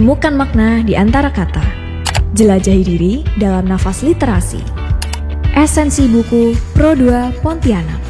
Temukan makna di antara kata. Jelajahi diri dalam nafas literasi. Esensi buku Pro 2 Pontianak.